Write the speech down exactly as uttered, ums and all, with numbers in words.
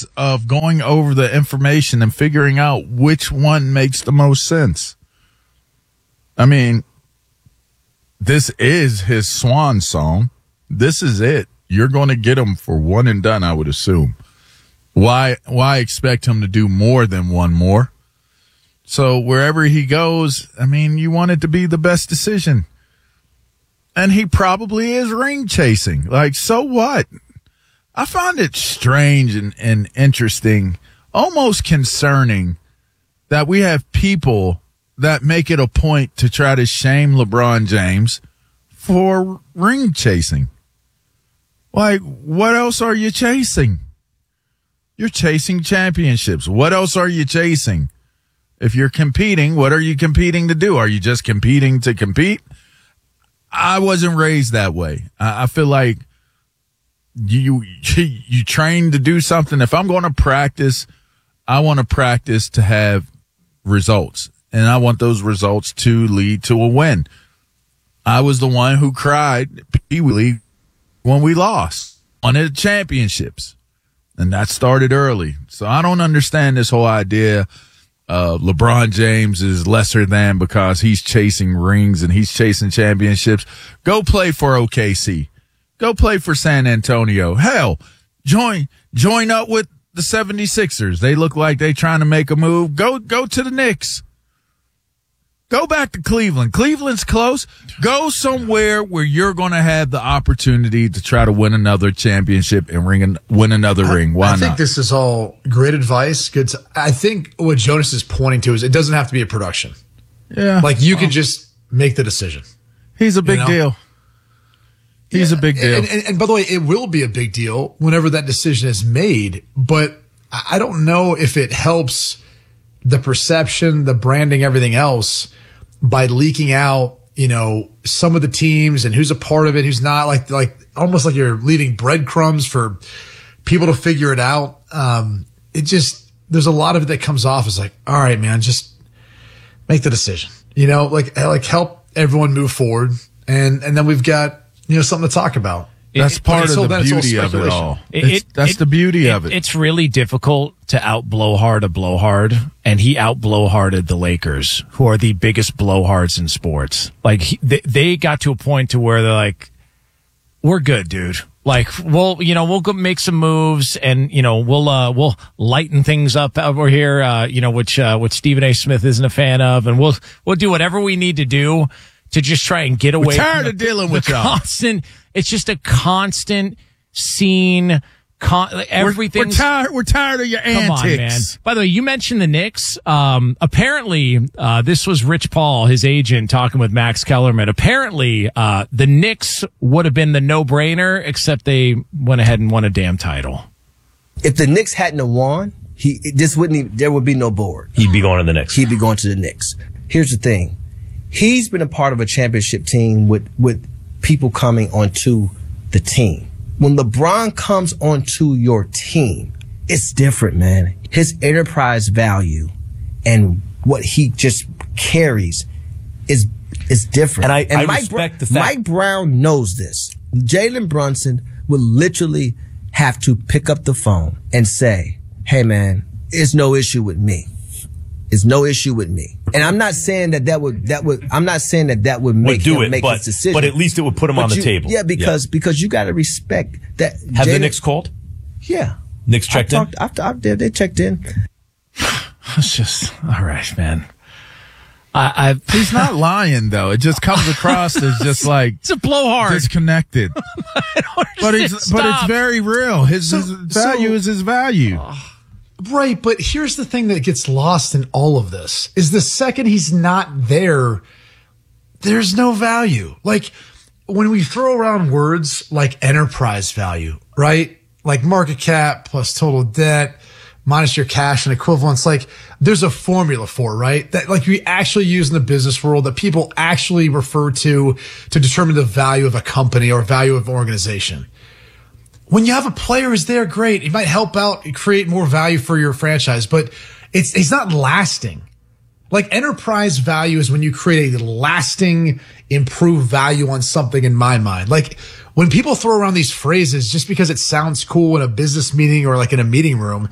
hours of going over the information and figuring out which one makes the most sense. I mean, this is his swan song. This is it. You're going to get him for one and done, I would assume. Why, why expect him to do more than one more? So wherever he goes, I mean, you want it to be the best decision. And he probably is ring chasing. Like, so what? I find it strange and, and interesting, almost concerning, that we have people that make it a point to try to shame LeBron James for ring chasing. Like, what else are you chasing? You're chasing championships. What else are you chasing? If you're competing, what are you competing to do? Are you just competing to compete? I wasn't raised that way. I, I feel like you, you you train to do something. If I'm going to practice, I want to practice to have results, and I want those results to lead to a win. I was the one who cried Pee Wee League when we lost on the championships, and that started early. So I don't understand this whole idea uh LeBron James is lesser than because he's chasing rings and he's chasing championships. Go play for O K C. Go play for San Antonio. Hell, join join up with the seventy-sixers. They look like they trying to make a move. Go go to the Knicks. Go back to Cleveland. Cleveland's close. Go somewhere where you're going to have the opportunity to try to win another championship and ring an, win another I, ring. Why not? I think not? This is all great advice. Good. To, I think what Jonas is pointing to is it doesn't have to be a production. Yeah. Like you well, can just make the decision. He's a big you know? deal. He's yeah, a big deal. And, and, and by the way, it will be a big deal whenever that decision is made. But I don't know if it helps the perception, the branding, everything else by leaking out, you know, some of the teams and who's a part of it, who's not, like, like almost like you're leaving breadcrumbs for people to figure it out. Um, it just, there's a lot of it that comes off as like, all right, man, just make the decision, you know, like, like help everyone move forward. And, and then we've got, you know, something to talk about. That's it, part of the beauty of it all. It, it, that's it, the beauty it, of it. It's really difficult to out blowhard a blowhard, and he out blowharded the Lakers, who are the biggest blowhards in sports. Like he, they, they got to a point to where they're like, "We're good, dude. Like we'll, you know, we'll go make some moves, and you know, we'll uh, we'll lighten things up over here, uh, you know, which uh, which Stephen A. Smith isn't a fan of, and we'll we'll do whatever we need to do to just try and get away." We're tired from of the, dealing with the y'all. constant. It's just a constant scene. Con- everything. We're, we're tired. We're tired of your antics. Come on, man. By the way, you mentioned the Knicks. Um, apparently, uh, this was Rich Paul, his agent, talking with Max Kellerman. Apparently, uh, the Knicks would have been the no-brainer, except they went ahead and won a damn title. If the Knicks hadn't have won, he this wouldn't. Even, there would be no board. He'd be going to the Knicks. He'd be going to the Knicks. Here's the thing: he's been a part of a championship team with with. people coming onto the team. When LeBron comes onto your team, it's different, man. His enterprise value and what he just carries is is different. And I, and I Mike respect Br- the fact. Mike Brown knows this. Jalen Brunson will literally have to pick up the phone and say, "Hey, man, it's no issue with me. It's no issue with me." And I'm not saying that that would, that would, I'm not saying that that would make would do him it, make but, his decision. But at least it would put him but on the you, table. Yeah, because, yeah. because you got to respect that. Have Jalen, the Knicks called? Yeah. Knicks checked I in? Talked, I, I, they, they checked in. It's just, all right, man. I, I've, He's not lying, though. It just comes across as just like it's a blowhard, disconnected. but it's but it's very real. His, so, his value so, is his value. Oh. Right, but here's the thing that gets lost in all of this is the second he's not there, there's no value. Like when we throw around words like enterprise value, right? Like market cap plus total debt minus your cash and equivalents. Like there's a formula for it, right? That like we actually use in the business world that people actually refer to to determine the value of a company or value of an organization. When you have a player who's there, great. He might help out and create more value for your franchise, but it's, it's not lasting. Like enterprise value is when you create a lasting, improved value on something in my mind. Like when people throw around these phrases just because it sounds cool in a business meeting or like in a meeting room,